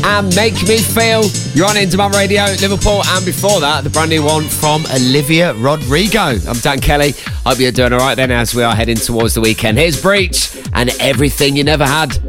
and Make Me Feel. You're on Into Mum Radio, Liverpool, and before that, the brand new one from Olivia Rodrigo. I'm Dan Kelly. Hope you're doing all right then as we are heading towards the weekend. Here's Breach and Everything You Never Had.